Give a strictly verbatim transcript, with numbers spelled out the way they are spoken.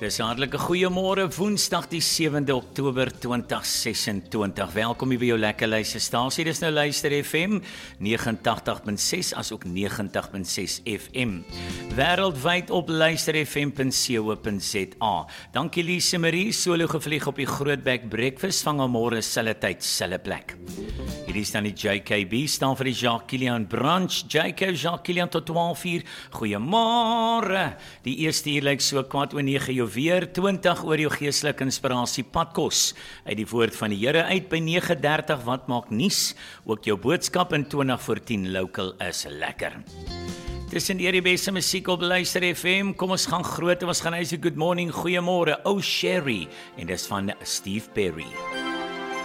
Dis 'n hartlike goeiemôre, Woensdag die sewende Oktober tweeduisend ses en twintig. Welkom hier by jou lekker luisterstasie. Dis nou Luister F M negenentagtig punt ses as ook negentig punt ses F M. Wêreldwyd op luister f m punt co punt za. Dankie Lise Marie, solo gevlieg op die Grootbek Breakfast van môre selfe tyd, selfe plek. Hierdie is dan die J K B, staan vir die Jacques Kilian Branch. J K Jacques Kilian tot twaalf uur. Goeiemôre. Die eerste uur lyk so kwart oor nege jou weer twintig oor jou geestelike inspirasie padkos. Uit die woord van die Here uit by nege dertig wat maak nuus. Ook jou boodskap in twintig voor tien local is lekker. Tussen die beste musiek op Luister F M. Kom ons gaan groot, ons gaan hy sê good morning, goeiemôre, oh Sherry. En dis van Steve Perry.